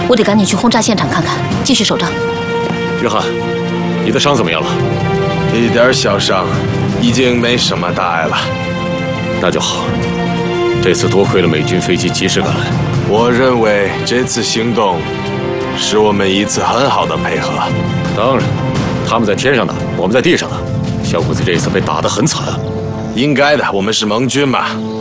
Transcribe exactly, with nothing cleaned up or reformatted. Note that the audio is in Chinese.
我得赶紧去轰炸现场看看，继续守仗。 约翰，你的伤怎么样了？ 一点小伤，已经没什么大碍了。 那就好。这次多亏了美军飞机及时赶来。 我认为这次行动是我们一次很好的配合。 当然，他们在天上呢，我们在地上呢。小谷子这一次被打得很惨啊。 应该的，我们是盟军嘛。